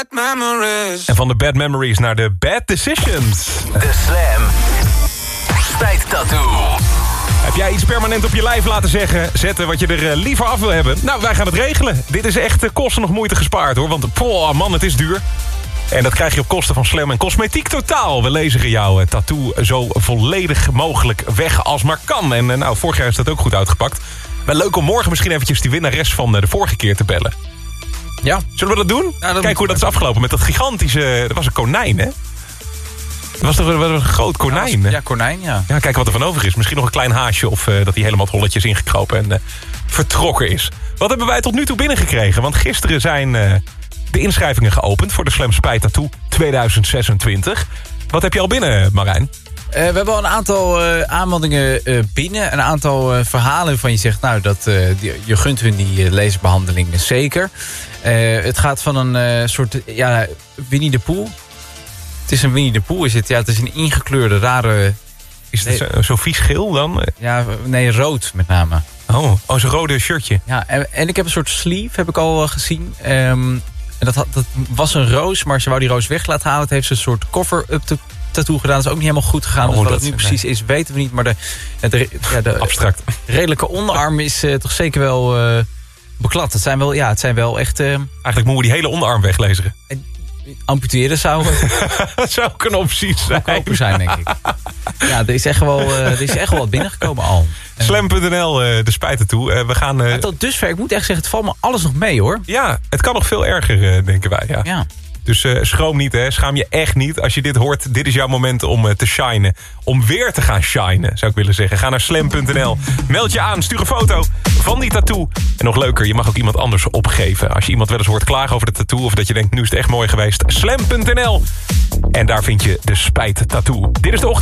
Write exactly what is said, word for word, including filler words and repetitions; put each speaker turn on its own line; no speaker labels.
bad memories.
En van de bad memories naar de bad decisions.
De Slam Spijttattoo.
Heb jij iets permanent op je lijf laten zeggen, zetten wat je er uh, liever af wil hebben? Nou, wij gaan het regelen. Dit is echt uh, kosten nog moeite gespaard, hoor. Want, poh, man, het is duur. En dat krijg je op kosten van Slam en Cosmetiek Totaal. We lezen jouw uh, tattoo zo volledig mogelijk weg als maar kan. En uh, nou, vorig jaar is dat ook goed uitgepakt. Wel leuk om morgen misschien eventjes die winnares van uh, de vorige keer te bellen.
Ja.
Zullen we dat doen?
Ja, dat
Kijk hoe dat is afgelopen met dat gigantische... Dat was een konijn, hè? Dat was toch een, een groot konijn,
ja,
hè?
ja, konijn, ja.
Ja, kijk wat er van over is. Misschien nog een klein haasje of uh, dat hij helemaal het holletjes ingekropen en uh, vertrokken is. Wat hebben wij tot nu toe binnengekregen? Want gisteren zijn uh, de inschrijvingen geopend voor de Slam Spijttattoo tweeduizend zesentwintig. Wat heb je al binnen, Marijn?
Uh, we hebben al een aantal uh, aanmeldingen uh, binnen. Een aantal uh, verhalen van je zegt... nou, dat, uh, die, je gunt hun die uh, laserbehandeling zeker. Uh, het gaat van een uh, soort... ja, Winnie de Pooh. Het is een Winnie de Pooh, is het. Ja, het is een ingekleurde, rare...
Is het nee. zo vies geel dan?
Ja, nee, rood met name.
Oh, oh zo'n rode shirtje.
Ja, en, en ik heb een soort sleeve, heb ik al uh, gezien. Um, en dat, had, dat was een roos, maar ze wou die roos weg laten halen. Het heeft ze een soort cover-up tattoo gedaan. Dat is ook niet helemaal goed gegaan. Oh, dus wat dat het nu precies nee. is, weten we niet. Maar de, de, ja, de
abstract
redelijke onderarm is uh, toch zeker wel uh, beklad. Het zijn wel, ja, het zijn wel echt... Uh,
Eigenlijk moeten we die hele onderarm weglezen.
Amputeren zou...
dat zou ook een optie zijn.
Goedkoper zijn, denk ik. Ja, er is echt wel, uh, er is echt wel wat binnengekomen al.
Slam punt n l, uh, de Spijttattoo. Uh, we gaan... Uh...
Ja, tot dusver, ik moet echt zeggen, het valt me alles nog mee, hoor.
Ja, het kan nog veel erger, uh, denken wij. Ja.
ja.
Dus uh, schroom niet, hè. Schaam je echt niet. Als je dit hoort, dit is jouw moment om uh, te shinen. Om weer te gaan shinen, zou ik willen zeggen. Ga naar slam punt n l. Meld je aan, stuur een foto van die tattoo. En nog leuker, je mag ook iemand anders opgeven. Als je iemand wel eens hoort klagen over de tattoo... of dat je denkt, nu is het echt mooi geweest. slam punt n l. En daar vind je de Spijttattoo. Dit is de ochtend.